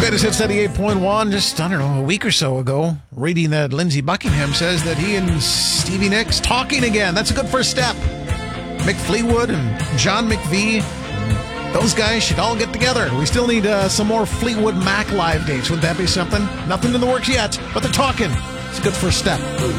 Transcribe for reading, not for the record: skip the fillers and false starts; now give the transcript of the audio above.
Greatest Hits 88.1, just, I don't know, a week or so ago, reading that Lindsey Buckingham says that he and Stevie Nicks talking again. That's a good first step. Mick Fleetwood and John McVie, those guys should all get together. We still need some more Fleetwood Mac live dates. Wouldn't that be something? Nothing in the works yet, but they're talking. It's a good first step.